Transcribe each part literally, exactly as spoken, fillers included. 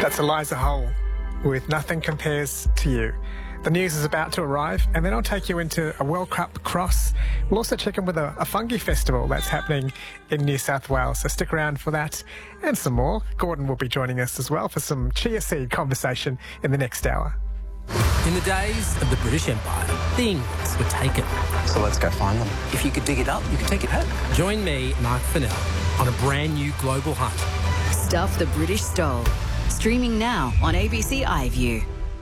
That's Eliza Hole with Nothing Compares to You. The news is about to arrive, and then I'll take you into a World Cup cross. We'll also check in with a, a fungi festival that's happening in New South Wales, so stick around for that and some more. Gordon will be joining us as well for some chia seed conversation in the next hour. In the days of the British Empire, things were taken. So let's go find them. If you could dig it up, you could take it home. Join me, Mark Fennell, on a brand new global hunt. Stuff the British Stole. Streaming now on A B C iView.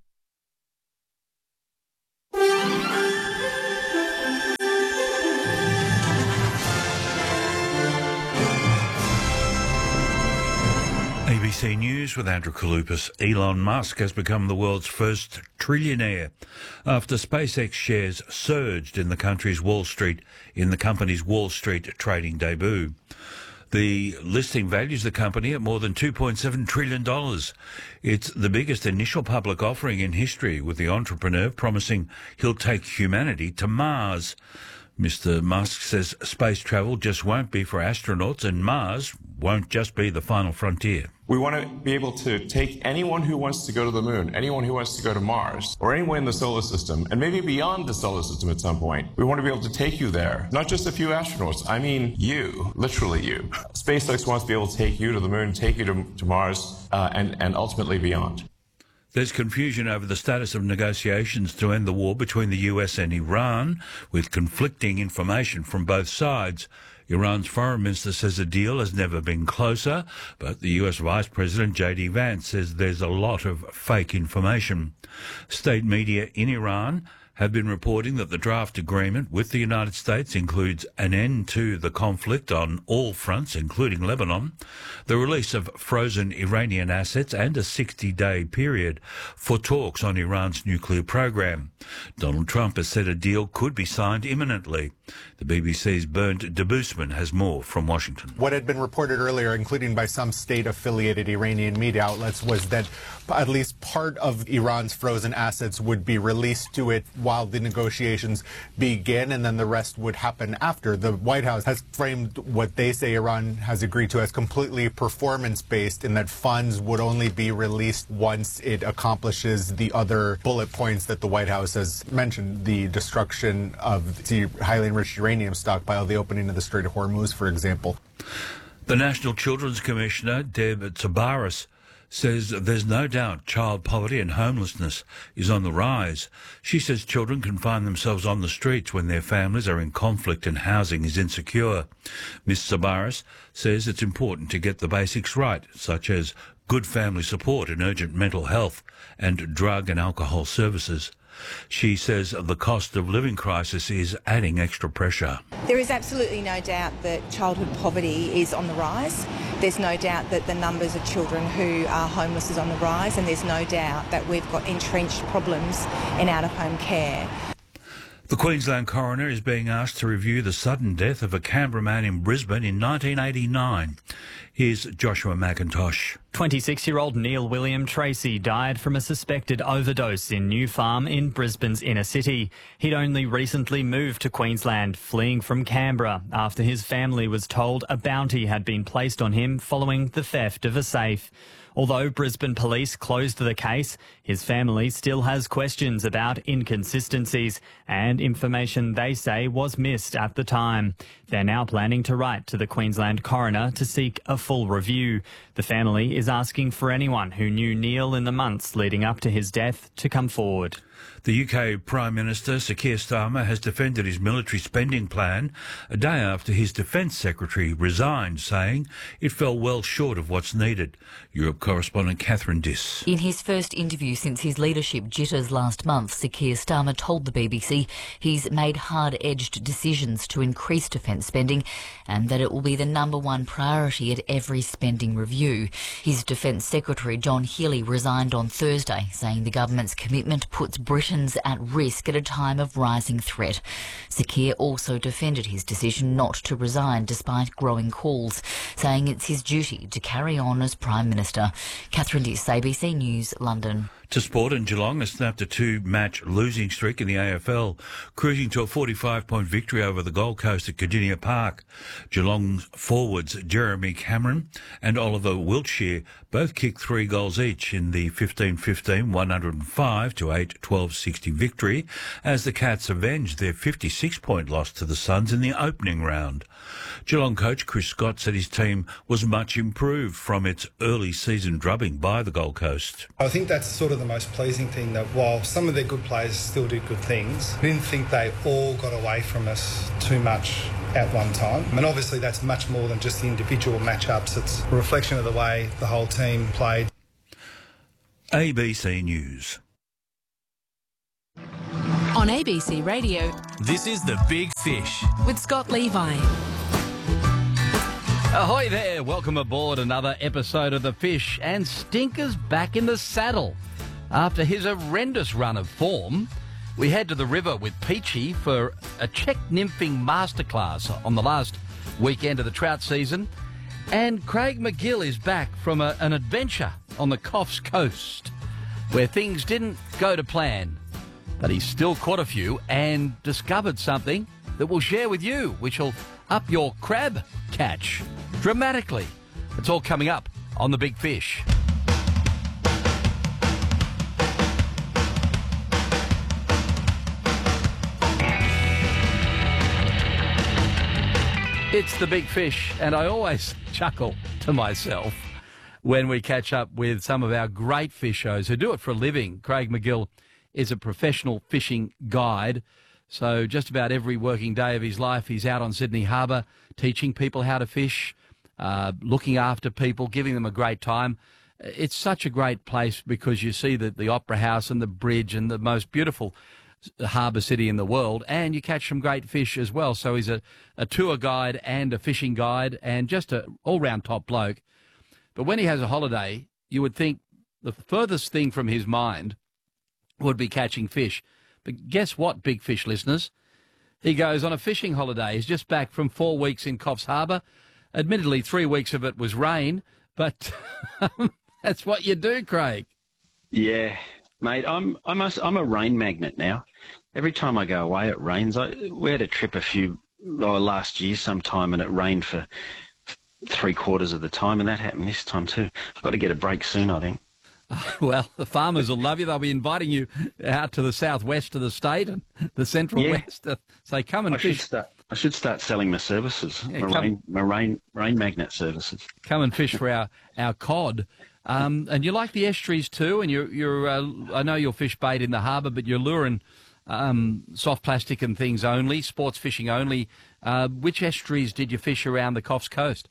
A B C News with Andrew Kalupas. Elon Musk has become the world's first trillionaire after SpaceX shares surged in the country's Wall Street in the company's Wall Street trading debut. The listing values the company at more than two point seven trillion dollars. It's the biggest initial public offering in history, with the entrepreneur promising he'll take humanity to Mars. Mister Musk says space travel just won't be for astronauts, and Mars won't just be the final frontier. We want to be able to take anyone who wants to go to the moon, anyone who wants to go to Mars, or anyone in the solar system, and maybe beyond the solar system at some point. We want to be able to take you there. Not just a few astronauts, I mean you, literally you. SpaceX wants to be able to take you to the moon, take you to, to Mars, uh, and, and ultimately beyond. There's confusion over the status of negotiations to end the war between the U S and Iran, with conflicting information from both sides. Iran's foreign minister says the deal has never been closer, but the U S Vice President J D Vance says there's a lot of fake information. State media in Iran have been reporting that the draft agreement with the United States includes an end to the conflict on all fronts, including Lebanon, the release of frozen Iranian assets, and a sixty-day period for talks on Iran's nuclear program. Donald Trump has said a deal could be signed imminently. The B B C's Bernd de Boosman has more from Washington. What had been reported earlier, including by some state-affiliated Iranian media outlets, was that at least part of Iran's frozen assets would be released to it while the negotiations begin, and then the rest would happen after. The White House has framed what they say Iran has agreed to as completely performance-based, in that funds would only be released once it accomplishes the other bullet points that the White House has mentioned: the destruction of the highly enriched uranium stockpile, the opening of the Strait of Hormuz, for example. The National Children's Commissioner, Deb Tsabaris, says there's no doubt child poverty and homelessness is on the rise. She says children can find themselves on the streets when their families are in conflict and housing is insecure. Miz Tsabaris says it's important to get the basics right, such as good family support and urgent mental health and drug and alcohol services. She says the cost of living crisis is adding extra pressure. There is absolutely no doubt that childhood poverty is on the rise. There's no doubt that the numbers of children who are homeless is on the rise, and there's no doubt that we've got entrenched problems in out-of-home care. The Queensland coroner is being asked to review the sudden death of a Canberra man in Brisbane in nineteen eighty-nine. Here's Joshua McIntosh. twenty-six-year-old Neil William Tracy died from a suspected overdose in New Farm in Brisbane's inner city. He'd only recently moved to Queensland, fleeing from Canberra, after his family was told a bounty had been placed on him following the theft of a safe. Although Brisbane police closed the case, his family still has questions about inconsistencies and information they say was missed at the time. They're now planning to write to the Queensland coroner to seek a full review. The family is asking for anyone who knew Neil in the months leading up to his death to come forward. The U K Prime Minister, Sir Keir Starmer, has defended his military spending plan a day after his Defence Secretary resigned, saying it fell well short of what's needed. Europe correspondent Catherine Diss. In his first interview since his leadership jitters last month, Sir Keir Starmer told the B B C he's made hard-edged decisions to increase defence spending and that it will be the number one priority at every spending review. His Defence Secretary, John Healey, resigned on Thursday, saying the government's commitment puts Britons at risk at a time of rising threat. Sir Keir also defended his decision not to resign despite growing calls, saying it's his duty to carry on as Prime Minister. Catherine Diss, A B C News, London. To sport, and Geelong has snapped a two-match losing streak in the A F L, cruising to a forty-five point victory over the Gold Coast at Cardinia Park. Geelong's forwards Jeremy Cameron and Oliver Wiltshire both kicked three goals each in the fifteen fifteen one oh five to eight twelve sixty victory, as the Cats avenged their fifty-six point loss to the Suns in the opening round. Geelong coach Chris Scott said his team was much improved from its early season drubbing by the Gold Coast. I think that's sort of the most pleasing thing, that while some of their good players still did good things, I didn't think they all got away from us too much at one time. And obviously that's much more than just the individual matchups. It's a reflection of the way the whole team played. A B C News. On A B C Radio, This is The Big Fish. with Scott Levi. Ahoy there, welcome aboard another episode of The Fish, and Stinker's back in the saddle. After his horrendous run of form, we head to the river with Peachy for a check nymphing masterclass on the last weekend of the trout season, and Craig McGill is back from a, an adventure on the Coffs Coast where things didn't go to plan, but he's still caught a few and discovered something that we'll share with you, which will up your crab catch dramatically. It's all coming up on The Big Fish. It's The Big Fish, and I always chuckle to myself when we catch up with some of our great fishers who do it for a living. Craig McGill is a professional fishing guide. So just about every working day of his life, he's out on Sydney Harbour teaching people how to fish, uh, looking after people, giving them a great time. It's such a great place because you see the, the Opera House and the bridge and the most beautiful harbour city in the world, and you catch some great fish as well. So he's a, a tour guide and a fishing guide and just an all-round top bloke. But when he has a holiday, you would think the furthest thing from his mind would be catching fish. But guess what, Big Fish listeners? He goes on a fishing holiday. He's just back from four weeks in Coffs Harbour. Admittedly, three weeks of it was rain, but that's what you do, Craig. Yeah, mate, I'm I'm a, I'm a rain magnet now. Every time I go away, it rains. I, we had a trip a few, oh, last year sometime, and it rained for three quarters of the time, and that happened this time too. I've got to get a break soon, I think. Well, the farmers will love you. They'll be inviting you out to the southwest of the state and the central Yeah. west to say, come and I fish. should start. I should start selling my services, Yeah, my, come- rain, my rain, rain magnet services. Come and fish for our, our cod. Um, and you like the estuaries too, and you're, you're uh, I know you'll fish bait in the harbour, but you're luring um, soft plastic and things only, sports fishing only. Uh, which estuaries did you fish around the Coffs Coast?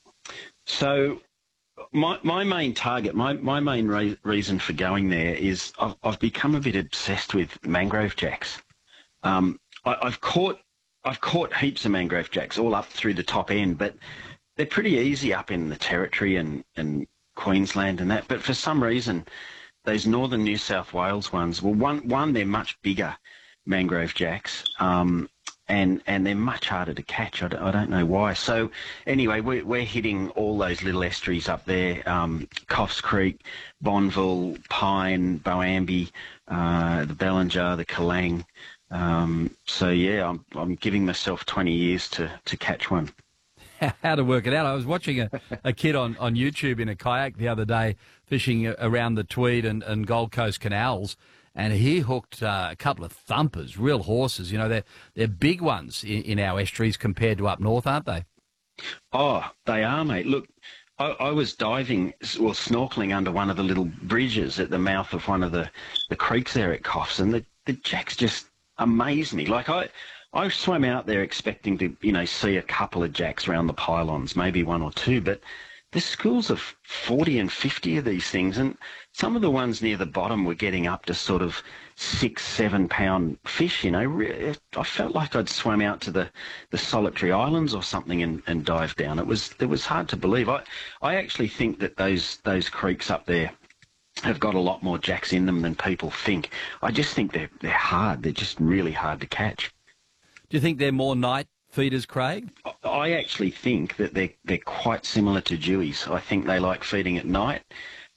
So my my main target, my, my main re- reason for going there is I've, I've become a bit obsessed with mangrove jacks. Um, I, I've caught I've caught heaps of mangrove jacks all up through the top end, but they're pretty easy up in the Territory and, and Queensland and that. But for some reason, those northern New South Wales ones, well, one one they're much bigger mangrove jacks. Um, And, and they're much harder to catch. I don't, I don't know why. So anyway, we're, we're hitting all those little estuaries up there, um, Coffs Creek, Bonville, Pine, Boambi, uh, the Bellinger, the Kalang. Um, so, yeah, I'm, I'm giving myself twenty years to, to catch one. How to work it out. I was watching a, a kid on, on YouTube in a kayak the other day fishing around the Tweed and, and Gold Coast canals, and he hooked uh, a couple of thumpers, real horses. You know, they're, they're big ones in, in our estuaries compared to up north, aren't they? Oh, they are, mate. Look, I, I was diving, well, snorkeling under one of the little bridges at the mouth of one of the, the creeks there at Coffs, and the, the jacks just amaze me. Like, I, I swam out there expecting to, you know, see a couple of jacks around the pylons, maybe one or two, but there's schools of forty and fifty of these things, and some of the ones near the bottom were getting up to sort of six, seven pound fish, you know. Re- I felt like I'd swam out to the, the Solitary Islands or something and, and dived down. It was it was hard to believe. I, I actually think that those those creeks up there have got a lot more jacks in them than people think. I just think they're, they're hard. They're just really hard to catch. Do you think they're more night feeders, Craig? I actually think that they're, they're quite similar to dewies. I think they like feeding at night.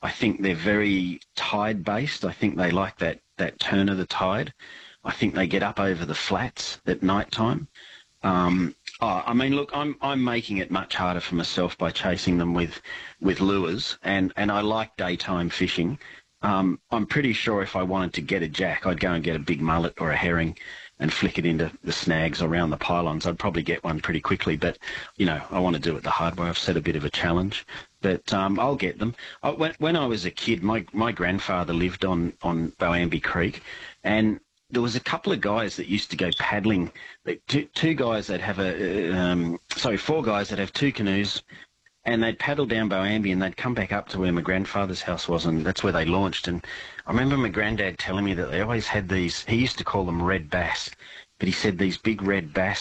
I think they're very tide-based. I think they like that, that turn of the tide. I think they get up over the flats at night time. Um, oh, I mean, look, I'm I'm making it much harder for myself by chasing them with with lures, and, and I like daytime fishing. Um, I'm pretty sure if I wanted to get a jack, I'd go and get a big mullet or a herring and flick it into the snags around the pylons. I'd probably get one pretty quickly, but, you know, I want to do it the hard way. I've set a bit of a challenge, but um, I'll get them. I, when, when I was a kid, my, my grandfather lived on, on Boambie Creek, and there was a couple of guys that used to go paddling. Two, two guys that have a, um, sorry, four guys that have two canoes, and they'd paddle down Boambie and they'd come back up to where my grandfather's house was, and that's where they launched. And I remember my granddad telling me that they always had these, he used to call them red bass, but he said these big red bass